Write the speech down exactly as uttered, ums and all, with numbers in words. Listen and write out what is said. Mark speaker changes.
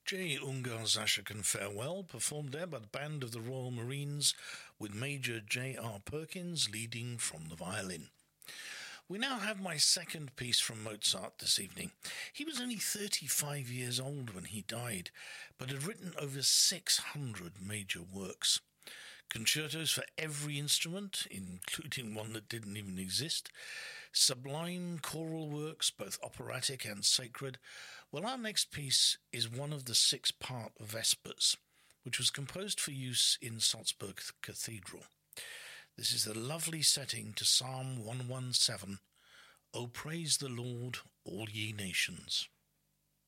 Speaker 1: J. Ungar Zashakan Farewell, performed there by the Band of the Royal Marines, with Major J R. Perkins leading from the violin. We now have my second piece from Mozart this evening. He was only thirty-five years old when he died, but had written over six hundred major works. Concertos for every instrument, including one that didn't even exist, sublime choral works, both operatic and sacred. Well, our next piece is one of the six-part Vespers, which was composed for use in Salzburg Cathedral. This is the lovely setting to Psalm one seventeen, O praise the Lord, all ye nations.